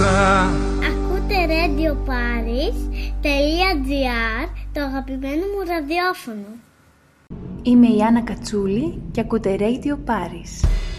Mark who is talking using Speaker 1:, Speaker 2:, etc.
Speaker 1: μπροστά.
Speaker 2: Ακούτε radioparis.gr, το αγαπημένο μου ραδιόφωνο.
Speaker 3: Είμαι η Άννα Κατσούλη και ακούτε Radio Paris.